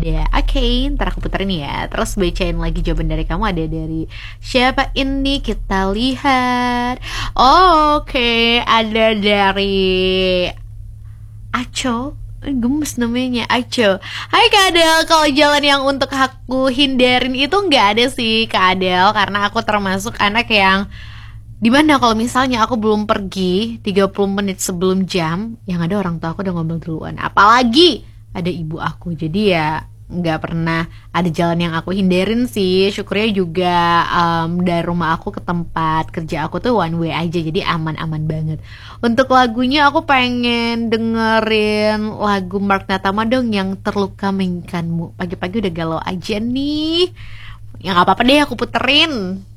ada. Oke, ntar aku puterin ya. Terus bacain lagi jawaban dari kamu. Ada dari siapa ini? Kita lihat. Oke, ada dari Aco. Gemes namanya Aco. Hai Kak Adel, kalau jalan yang untuk aku hindarin itu nggak ada sih Kak Adel, karena aku termasuk anak yang dimana kalau misalnya aku belum pergi 30 menit sebelum jam, yang ada orang tua aku udah ngomong duluan. Apalagi ada ibu aku. Jadi ya nggak pernah ada jalan yang aku hindarin sih. Syukurnya juga dari rumah aku ke tempat kerja aku tuh one way aja. Jadi aman-aman banget. Untuk lagunya aku pengen dengerin lagu Mark Natama dong, yang Terluka Menginginkanmu. Pagi-pagi udah galau aja nih. Ya nggak apa-apa deh, aku puterin.